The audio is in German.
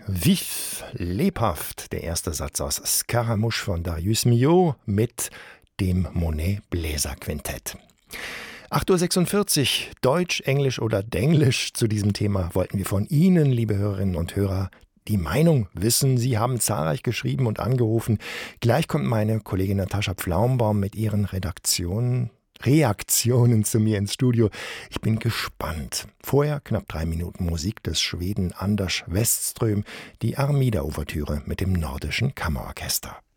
Vif, lebhaft, der erste Satz aus Scaramouche von Darius Milhaud mit dem Monet Bläserquintett. 8:46 Uhr, Deutsch, Englisch oder Denglisch. Zu diesem Thema wollten wir von Ihnen, liebe Hörerinnen und Hörer, die Meinung wissen. Sie haben zahlreich geschrieben und angerufen. Gleich kommt meine Kollegin Natascha Pflaumbaum mit ihren Reaktionen zu mir ins Studio. Ich bin gespannt. Vorher knapp 3 Minuten Musik des Schweden Anders Westström, die Armida-Ouvertüre mit dem Nordischen Kammerorchester.